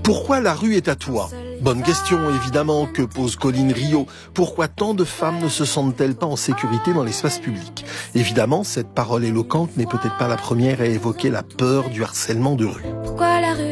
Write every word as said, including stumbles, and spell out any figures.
Pourquoi la rue est à toi ? Bonne question, évidemment, que pose Colline Rio. Pourquoi tant de femmes ne se sentent-elles pas en sécurité dans l'espace public ? Évidemment, cette parole éloquente n'est peut-être pas la première à évoquer la peur du harcèlement de rue. Pourquoi la rue